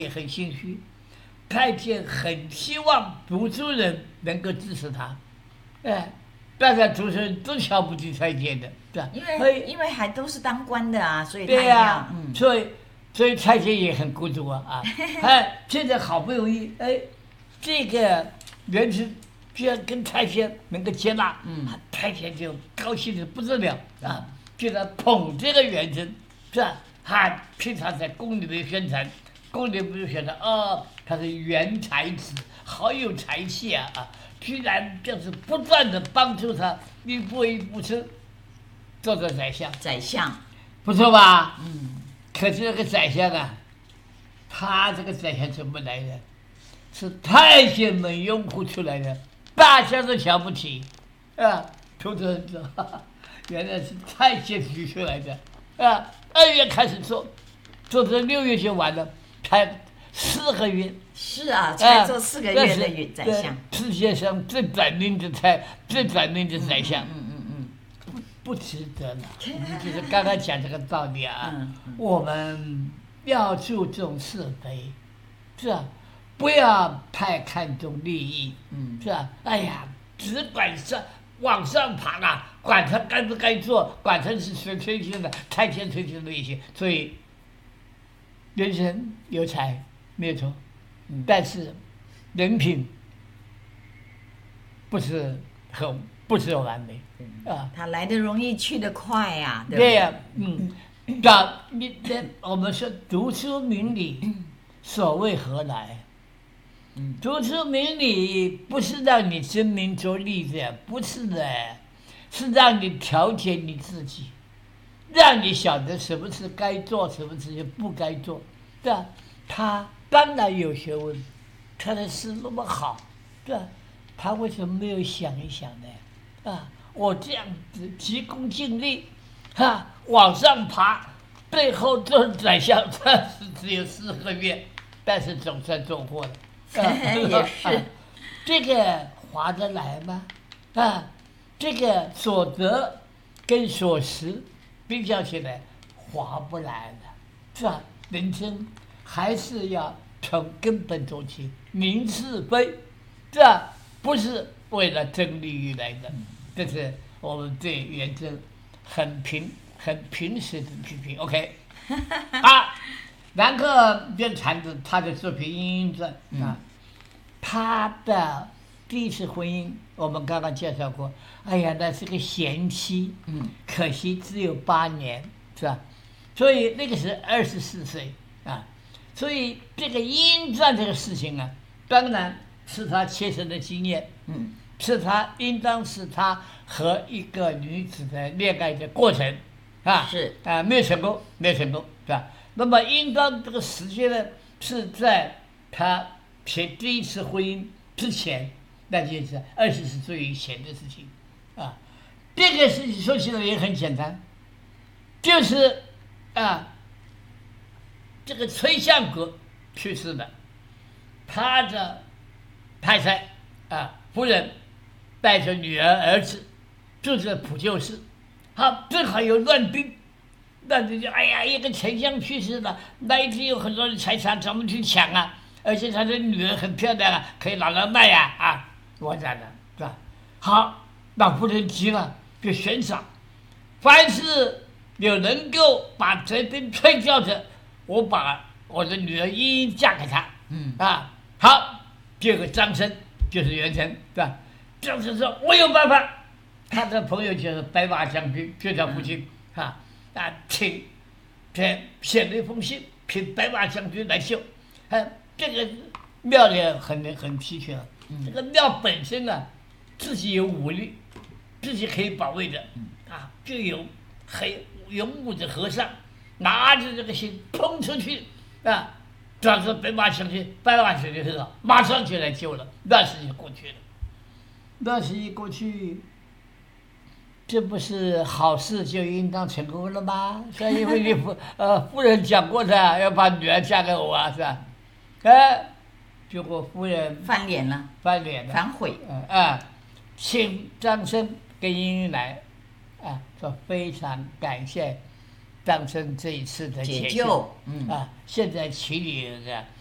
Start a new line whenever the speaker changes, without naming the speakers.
也很心虚，太监很希望读书人能够支持他，哎，大家读书人都瞧不起太监的，是吧？
因为还都是当官的啊，所以他
对呀、
要
所以太监也很孤独啊。哎，现在好不容易，哎，这个元春居然跟太监能够接纳，太监就高兴的不得了啊，就在捧这个元春，是吧？平常在宫里面宣传。宫里不是觉得他是元才子，好有才气啊！居然就是不断的帮助他一步一步做到宰相。
宰相，
不错吧？可是这个宰相啊，他这个宰相怎么来的？是太监们拥护出来的，大家都瞧不起，啊，投资人知道，原来是太监提出来的，2月开始做到6月就完了。才4个月，
是啊，才做4个月的宰相，
世界上最短命的宰相，不值得了。就是刚刚讲这个道理啊，我们要注重是非，是吧？不要太看重利益，是吧？哎呀，只管往上爬啊，管他该不该做，管他是谁推荐的，太监推荐的也行，所以。人生有才没有错，但是人品不是完美啊。
他来的容易去得快呀，
对呀，我们说读书明理，所谓何来？读书明理不是让你争名夺利的，不是的，是让你调节你自己。让你晓得什么事该做，什么事情不该做，对吧？他当然有学问，他的诗那么好，对吧？他为什么没有想一想呢？我这样子急功近利，往上爬，最后做宰相，但是只有4个月，但是总算做过了。
也是，
这个划得来吗？这个所得跟所失。比较起来，划不来的，是吧？人生还是要从根本做起，明是非，是吧？不是为了争利益来的。这是我们对元稹很平实的批评。OK， 然后就谈着他的作品《莺莺传》他的第一次婚姻我们刚刚介绍过，哎呀，那是个贤妻，可惜只有8年，是吧？所以那个是24岁啊，所以这个《莺莺传》这个事情啊，当然是他切身的经验，应当是他和一个女子的恋爱的过程，没有成功，是吧？那么应当这个时间呢，是在他第一次婚姻之前。那就是20岁以前的事情，这个事情说起来也很简单，就是这个崔相国去世了，他的太太夫人带着女儿子住在普救寺，正好有乱兵，就哎呀，一个丞相去世了，那一定有很多的财产，咱们去抢啊！而且他的女儿很漂亮可以拿来卖呀我讲的是吧？好，那夫人急了，就悬赏，凡是有能够把贼兵退掉的，我把我的女儿莺莺嫁给他。好，这个张生就是元稹，是吧？张生说：“我有办法。”他的朋友就是白马将军，就叫父亲请写了一封信，请白马将军来救。这个庙里很齐全。这个庙本身自己有武力，自己可以保卫的，就有很勇武的和尚拿着这个信冲出去，抓住白马将军很好，马上就来救了。那时就过去了，那时一过去，这不是好事就应当成功了吗？所以因为你夫人讲过的，要把女儿嫁给我是吧？结果夫人
翻脸了，反悔。
请张生跟莺莺来，说非常感谢张生这一次的解救。现在请你